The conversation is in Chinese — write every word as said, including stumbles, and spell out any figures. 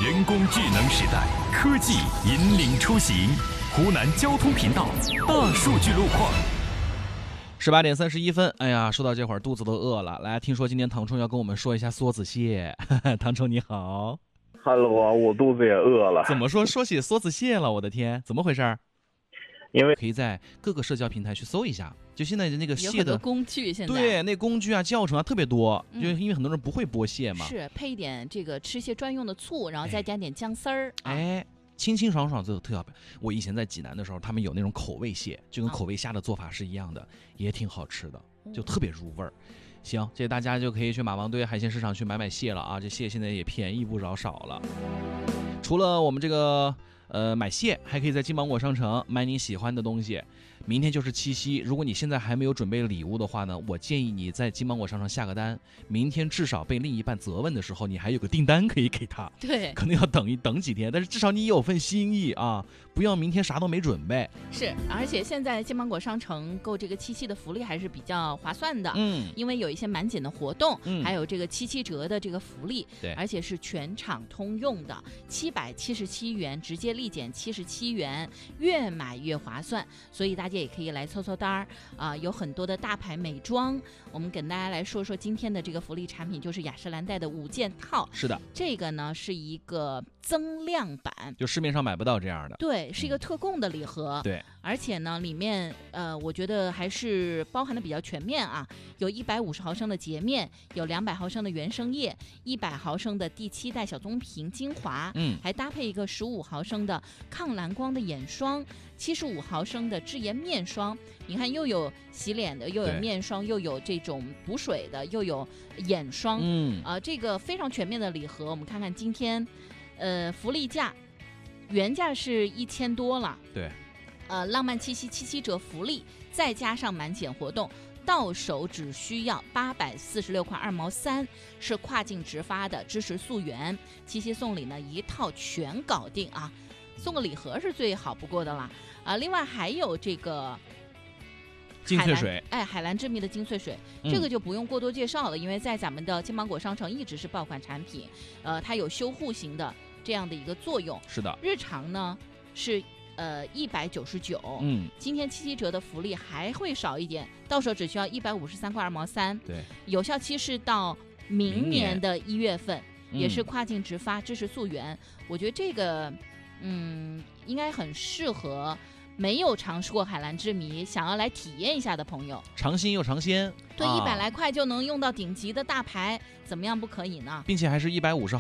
人工智能时代，科技引领出行。湖南交通频道大数据路况。 十八点三十一分，哎呀，说到这会儿肚子都饿了。来，听说今天唐冲要跟我们说一下梭子蟹。唐冲你好。 Hello， 我肚子也饿了。 怎么说？说起梭子蟹了，我的天，怎么回事？ 因为可以在各个社交平台去搜一下，就现在的那个蟹的工具，现在对那工具啊、教程啊特别多， 嗯、 就因为很多人不会剥蟹嘛， 是配一点这个吃蟹专用的醋，然后再加点姜丝儿， 哎。啊清清爽爽，最后特好。我以前在济南的时候，他们有那种口味蟹，就跟口味虾的做法是一样的，哦、也挺好吃的，就特别入味儿。行，这大家就可以去马王堆海鲜市场去买买蟹了啊！这蟹现在也便宜不少少了。除了我们这个呃买蟹，还可以在金芒果商城买你喜欢的东西。明天就是七夕，如果你现在还没有准备礼物的话呢，我建议你在金芒果商城下个单，明天至少被另一半责问的时候，你还有个订单可以给他。 对， 可能要等一等几天，但是至少你有份心意啊，不要明天啥都没准备。 是，而且现在金芒果商城购这个七夕的福利还是比较划算的， 嗯， 因为有一些满减的活动， 嗯， 还有这个七七折的这个福利， 对， 而且是全场通用的，七百七十七元直接立减七十七元，越买越划算，所以大家也可以来凑凑单儿啊，有很多的大牌美妆，我们跟大家来说说今天的这个福利产品，就是雅诗兰黛的五件套。 是的， 这个呢是一个增量版， 就市面上买不到这样的。 对，是一个特供的礼盒。 嗯、对， 而且呢，里面呃，我觉得还是包含的比较全面啊，有一百五十毫升的洁面，有两百毫升的原生液，一百毫升的第七代小棕瓶精华， 嗯， 还搭配一个十五毫升的抗蓝光的眼霜，七十五毫升的智颜面霜。你看，又有洗脸的，又有面霜，又有这种补水的，又有眼霜， 嗯， 啊、呃，这个非常全面的礼盒。我们看看今天，呃，福利价，原价是一千多了， 对， 呃，浪漫七夕七七折福利，再加上满减活动，到手只需要八百四十六块二毛三，是跨境直发的，支持溯源。七夕送礼呢，一套全搞定啊！送个礼盒是最好不过的啦。啊，另外还有这个精粹水， 哎，海蓝之谜的精粹水，这个就不用过多介绍了，因为在咱们的金芒果商城一直是爆款产品，呃，它有修护型的这样的一个作用。 是的， 日常呢是呃一百九十九， 嗯， 今天七七折的福利还会少一点，到手只需要一百五十三块二毛三， 对， 有效期是到明年的一月份， 嗯、 也是跨境直发，支持溯源。我觉得这个嗯应该很适合没有尝试过海蓝之谜，想要来体验一下的朋友， 尝新又尝鲜。 对，一百、啊、来块就能用到顶级的大牌，怎么样不可以呢？ 并且还是一百五十